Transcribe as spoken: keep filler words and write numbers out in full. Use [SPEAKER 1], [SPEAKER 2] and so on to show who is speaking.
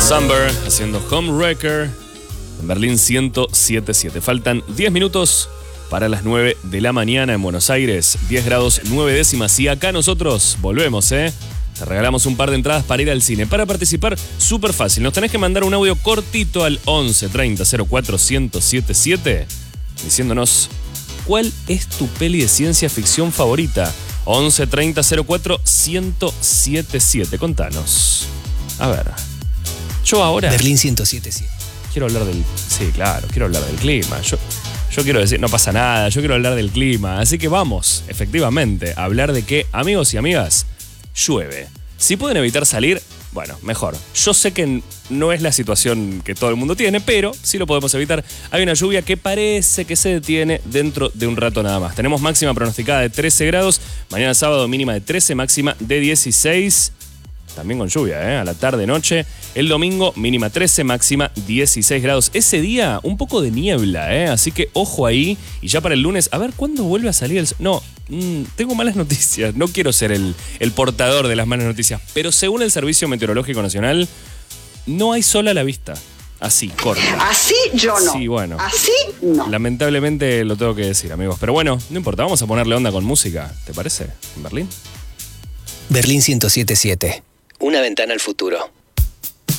[SPEAKER 1] Summer haciendo Homewrecker en Berlín ciento siete punto siete. Faltan diez minutos para las nueve de la mañana en Buenos Aires. diez grados nueve décimas. Y acá nosotros volvemos, ¿eh? Te regalamos un par de entradas para ir al cine. Para participar, súper fácil. Nos tenés que mandar un audio cortito al once treinta cero cuatro uno cero siete siete diciéndonos cuál es tu peli de ciencia ficción favorita. once treinta cero cuatro uno cero siete siete. Contanos. A ver. Yo ahora...
[SPEAKER 2] Berlín ciento siete punto siete.
[SPEAKER 1] Quiero hablar del... Sí, claro, quiero hablar del clima. Yo, yo quiero decir, no pasa nada, yo quiero hablar del clima. Así que vamos, efectivamente, a hablar de que, amigos y amigas, llueve. Si pueden evitar salir, bueno, mejor. Yo sé que no es la situación que todo el mundo tiene, pero sí lo podemos evitar. Hay una lluvia que parece que se detiene dentro de un rato nada más. Tenemos máxima pronosticada de trece grados, mañana sábado mínima de trece, máxima de dieciséis. También con lluvia, ¿eh? A la tarde-noche. El domingo, mínima trece, máxima dieciséis grados. Ese día, un poco de niebla, ¿eh? Así que ojo ahí. Y ya para el lunes, a ver, ¿cuándo vuelve a salir el... No, mmm, tengo malas noticias. No quiero ser el, el portador de las malas noticias. Pero según el Servicio Meteorológico Nacional, no hay sol a la vista. Así, corta.
[SPEAKER 3] Así yo no.
[SPEAKER 1] Sí, bueno.
[SPEAKER 3] Así no.
[SPEAKER 1] Lamentablemente lo tengo que decir, amigos. Pero bueno, no importa. Vamos a ponerle onda con música. ¿Te parece? ¿En Berlín?
[SPEAKER 2] Berlín ciento siete punto siete. Una ventana al futuro.